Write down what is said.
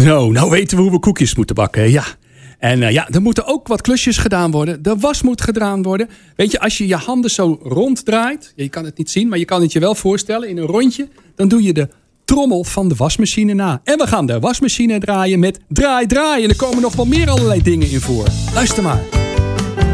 Zo, nou weten we hoe we koekjes moeten bakken. Ja. En er moeten ook wat klusjes gedaan worden. De was moet gedaan worden. Weet je, als je je handen zo ronddraait. Je kan het niet zien, maar je kan het je wel voorstellen. In een rondje, dan doe je de trommel van de wasmachine na. En we gaan de wasmachine draaien met draai, draai. En er komen nog wel meer allerlei dingen in voor. Luister maar.